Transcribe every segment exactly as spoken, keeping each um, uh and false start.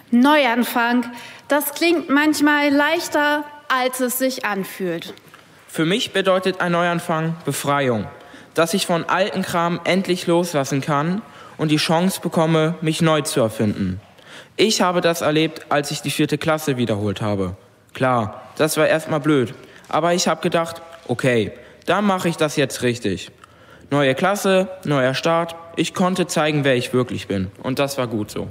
Neuanfang, das klingt manchmal leichter, als es sich anfühlt. Für mich bedeutet ein Neuanfang Befreiung, dass ich von alten Kram endlich loslassen kann und die Chance bekomme, mich neu zu erfinden. Ich habe das erlebt, als ich die vierte Klasse wiederholt habe. Klar, das war erstmal blöd, aber ich habe gedacht, okay, dann mache ich das jetzt richtig. Neue Klasse, neuer Start, ich konnte zeigen, wer ich wirklich bin und das war gut so.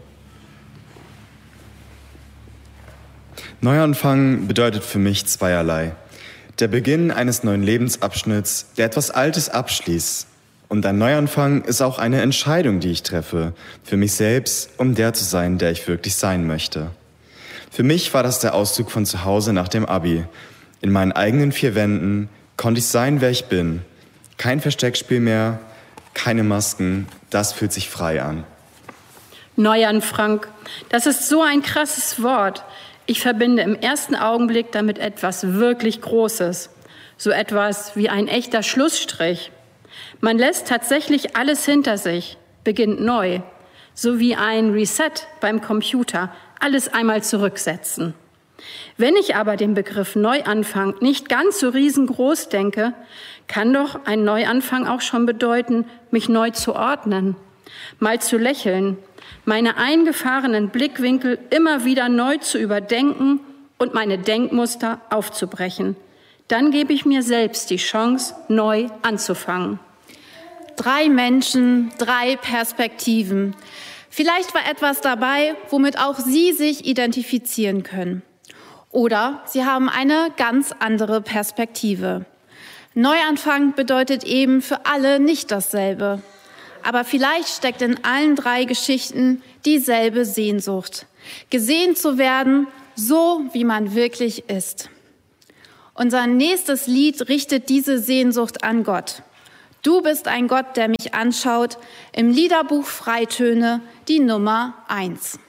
Neuanfang bedeutet für mich zweierlei. Der Beginn eines neuen Lebensabschnitts, der etwas Altes abschließt. Und ein Neuanfang ist auch eine Entscheidung, die ich treffe, für mich selbst, um der zu sein, der ich wirklich sein möchte. Für mich war das der Auszug von zu Hause nach dem Abi. In meinen eigenen vier Wänden konnte ich sein, wer ich bin. Kein Versteckspiel mehr, keine Masken, das fühlt sich frei an. Neuanfang, das ist so ein krasses Wort. Ich verbinde im ersten Augenblick damit etwas wirklich Großes, so etwas wie ein echter Schlussstrich. Man lässt tatsächlich alles hinter sich, beginnt neu, so wie ein Reset beim Computer, alles einmal zurücksetzen. Wenn ich aber den Begriff Neuanfang nicht ganz so riesengroß denke, kann doch ein Neuanfang auch schon bedeuten, mich neu zu ordnen, mal zu lächeln, meine eingefahrenen Blickwinkel immer wieder neu zu überdenken und meine Denkmuster aufzubrechen. Dann gebe ich mir selbst die Chance, neu anzufangen. Drei Menschen, drei Perspektiven. Vielleicht war etwas dabei, womit auch Sie sich identifizieren können. Oder Sie haben eine ganz andere Perspektive. Neuanfang bedeutet eben für alle nicht dasselbe. Aber vielleicht steckt in allen drei Geschichten dieselbe Sehnsucht. Gesehen zu werden, so wie man wirklich ist. Unser nächstes Lied richtet diese Sehnsucht an Gott. Du bist ein Gott, der mich anschaut. Im Liederbuch Freitöne die Nummer eins.